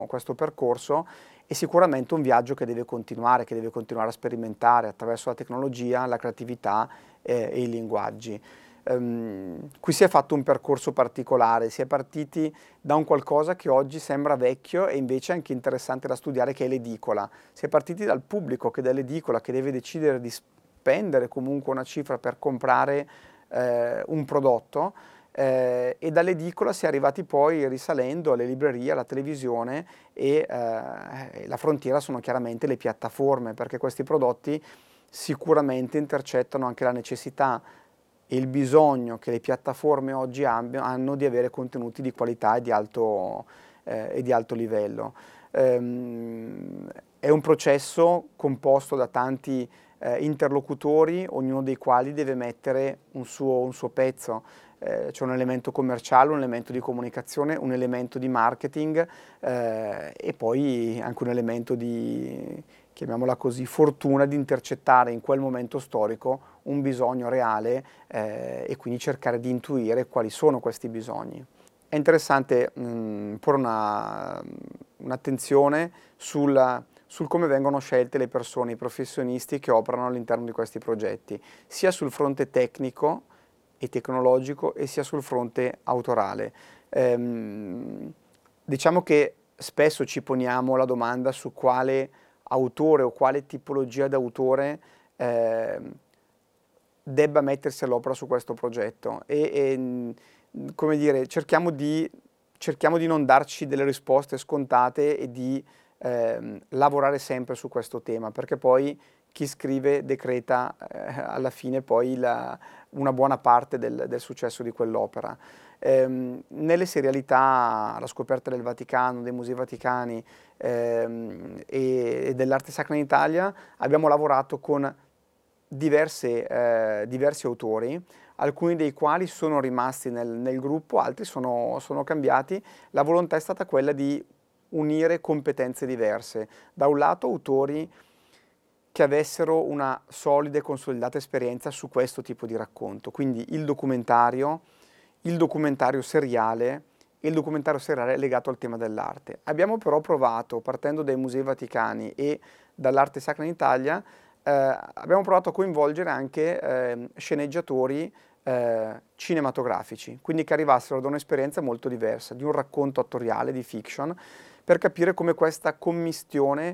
questo percorso, è sicuramente un viaggio che deve continuare a sperimentare attraverso la tecnologia, la creatività e i linguaggi. Qui si è fatto un percorso particolare, si è partiti da un qualcosa che oggi sembra vecchio e invece anche interessante da studiare, che è l'edicola. Si è partiti dal pubblico che dall'edicola, che deve decidere di spendere comunque una cifra per comprare un prodotto, e dall'edicola si è arrivati poi risalendo alle librerie, alla televisione e la frontiera sono chiaramente le piattaforme, perché questi prodotti sicuramente intercettano anche la necessità e il bisogno che le piattaforme oggi hanno di avere contenuti di qualità e di alto livello. È un processo composto da tanti interlocutori, ognuno dei quali deve mettere un suo pezzo. C'è un elemento commerciale, un elemento di comunicazione, un elemento di marketing e poi anche un elemento di, chiamiamola così, fortuna di intercettare in quel momento storico un bisogno reale e quindi cercare di intuire quali sono questi bisogni. È interessante porre un'attenzione sul come vengono scelte le persone, i professionisti che operano all'interno di questi progetti, sia sul fronte tecnico e tecnologico e sia sul fronte autorale. Diciamo che spesso ci poniamo la domanda su quale autore o quale tipologia d'autore debba mettersi all'opera su questo progetto come dire, cerchiamo di non darci delle risposte scontate e di lavorare sempre su questo tema, perché poi chi scrive decreta alla fine poi una buona parte del successo di quell'opera. Nelle serialità, la scoperta del Vaticano, dei Musei Vaticani e dell'arte sacra in Italia, abbiamo lavorato con diversi autori, alcuni dei quali sono rimasti nel gruppo, altri sono cambiati. La volontà è stata quella di unire competenze diverse. Da un lato autori che avessero una solida e consolidata esperienza su questo tipo di racconto, quindi il documentario seriale e il documentario seriale legato al tema dell'arte. Abbiamo però provato, partendo dai Musei Vaticani e dall'arte sacra in Italia, abbiamo provato a coinvolgere anche sceneggiatori cinematografici, quindi che arrivassero da un'esperienza molto diversa, di un racconto attoriale, di fiction, per capire come questa commistione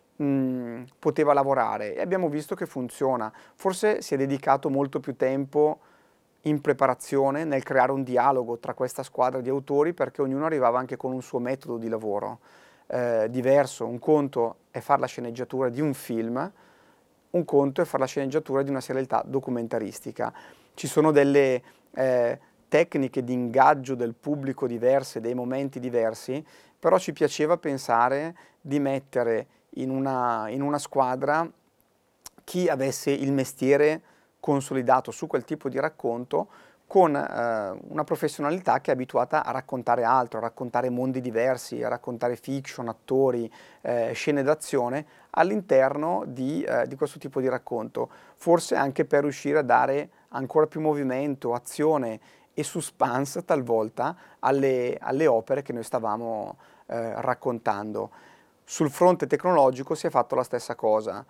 poteva lavorare e abbiamo visto che funziona. Forse si è dedicato molto più tempo in preparazione nel creare un dialogo tra questa squadra di autori, perché ognuno arrivava anche con un suo metodo di lavoro diverso. Un conto è fare la sceneggiatura di un film, un conto è fare la sceneggiatura di una serialità documentaristica. Ci sono delle tecniche di ingaggio del pubblico diverse, dei momenti diversi, però ci piaceva pensare di mettere in una squadra chi avesse il mestiere consolidato su quel tipo di racconto, con una professionalità che è abituata a raccontare altro, a raccontare mondi diversi, a raccontare fiction, attori, scene d'azione all'interno di questo tipo di racconto, forse anche per riuscire a dare ancora più movimento, azione e suspense talvolta alle opere che noi stavamo raccontando. Sul fronte tecnologico si è fatto la stessa cosa,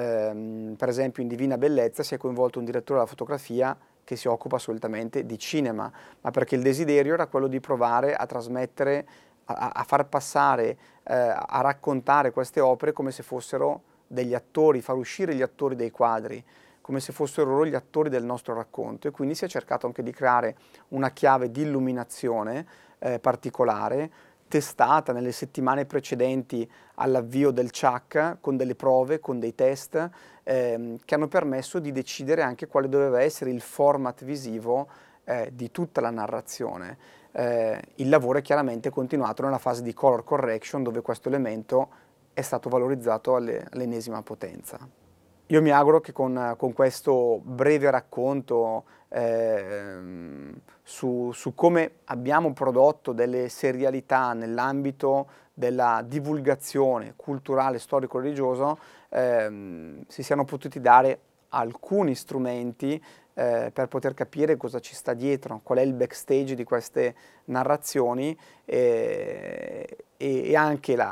per esempio in Divina Bellezza si è coinvolto un direttore della fotografia che si occupa solitamente di cinema, ma perché il desiderio era quello di provare a trasmettere, a far passare, a raccontare queste opere come se fossero degli attori, far uscire gli attori dei quadri, come se fossero loro gli attori del nostro racconto, e quindi si è cercato anche di creare una chiave di illuminazione particolare, testata nelle settimane precedenti all'avvio del CHAC, con delle prove, con dei test che hanno permesso di decidere anche quale doveva essere il format visivo di tutta la narrazione. Il lavoro è chiaramente continuato nella fase di color correction, dove questo elemento è stato valorizzato all'ennesima potenza. Io mi auguro che con questo breve racconto su come abbiamo prodotto delle serialità nell'ambito della divulgazione culturale, storico-religioso, si siano potuti dare alcuni strumenti per poter capire cosa ci sta dietro, qual è il backstage di queste narrazioni, e anche